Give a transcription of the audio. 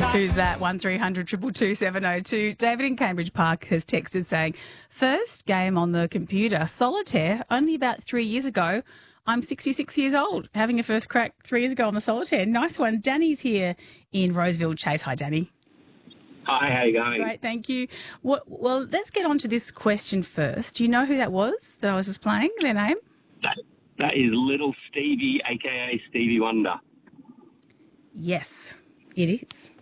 Who's that? 1300 222 702. David in Cambridge Park has texted saying, first game on the computer, Solitaire, only about 3 years ago. I'm 66 years old, having a first crack 3 years ago on the Solitaire. Nice one. Danny's here in Roseville Chase. Hi, Danny. Hi, how you going? Great, thank you. Well, let's get on to this question first. Do you know who that was that I was just playing, their name? That is Little Stevie, a.k.a. Stevie Wonder. Yes, it is.